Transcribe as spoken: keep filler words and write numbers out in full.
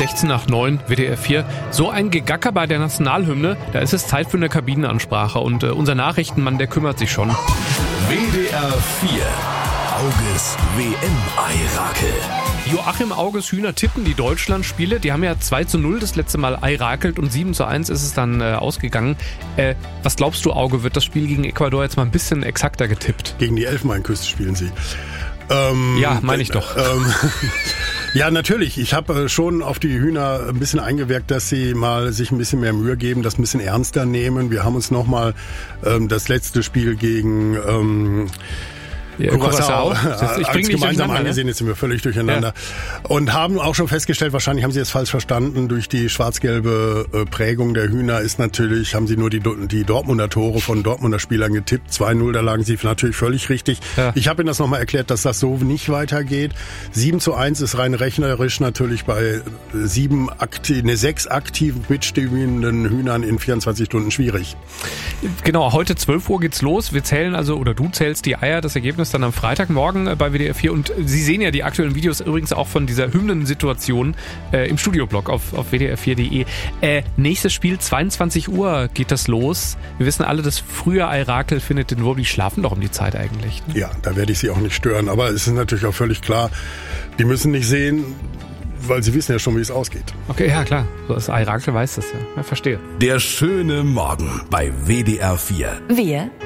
sechzehn nach neun, W D R vier. So ein Gegacker bei der Nationalhymne, da ist es Zeit für eine Kabinenansprache. Und äh, unser Nachrichtenmann, der kümmert sich schon. W D R vier. Auges W M-Eirakel. Joachim Auges Hühner tippen die Deutschlandspiele. Die haben ja zwei zu null das letzte Mal eirakelt und sieben zu eins ist es dann äh, ausgegangen. Äh, was glaubst du, Auge, wird das Spiel gegen Ecuador jetzt mal ein bisschen exakter getippt? Gegen die Elfenbeinküste spielen sie. Ähm, ja, meine ich doch. Ähm, ja, natürlich. Ich habe schon auf die Hühner ein bisschen eingewirkt, dass sie mal sich ein bisschen mehr Mühe geben, das ein bisschen ernster nehmen. Wir haben uns nochmal ähm, das letzte Spiel gegen... Ähm, Ja, Curaçao. Ich bringe gemeinsam angesehen, jetzt sind wir völlig durcheinander. Ja. Und haben auch schon festgestellt, wahrscheinlich haben sie es falsch verstanden, durch die schwarz-gelbe äh, Prägung der Hühner ist natürlich, haben sie nur die, die Dortmunder Tore von Dortmunder Spielern getippt. zwei null, da lagen sie natürlich völlig richtig. Ja. Ich habe ihnen das nochmal erklärt, dass das so nicht weitergeht. sieben zu eins ist rein rechnerisch natürlich bei sieben aktiv, ne, sechs aktiv mitstimmenden Hühnern in vierundzwanzig Stunden schwierig. Genau, heute zwölf Uhr geht's los. Wir zählen also, oder du zählst die Eier, das Ergebnis dann am Freitagmorgen bei W D R vier. Und Sie sehen ja die aktuellen Videos übrigens auch von dieser Hymnensituation äh, im Studioblog auf, auf W D R vier Punkt de. Äh, nächstes Spiel, zweiundzwanzig Uhr geht das los. Wir wissen alle, das frühe Eirakel findet in Wurm. Die schlafen doch um die Zeit eigentlich. Ne? Ja, da werde ich Sie auch nicht stören. Aber es ist natürlich auch völlig klar, die müssen nicht sehen, weil sie wissen ja schon, wie es ausgeht. Okay, ja klar. Das Eirakel weiß das ja. Ja, verstehe. Der schöne Morgen bei W D R vier. Wir